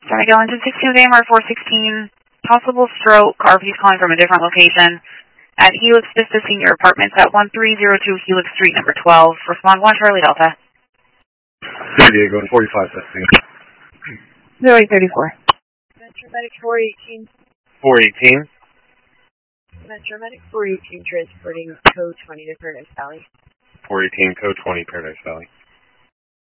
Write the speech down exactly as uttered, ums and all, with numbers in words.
Sorry, go into sixteen with A M R four sixteen. Possible stroke. R V's calling from a different location. At Helix Vista Senior Apartments at one three zero two Helix Street, number twelve. Respond one Charlie Delta. San Diego, forty-five testing. zero eight thirty-four. Metromedic four eighteen. four eighteen. Metromedic four eighteen transporting code twenty to Paradise Valley. four eighteen, code twenty, Paradise Valley.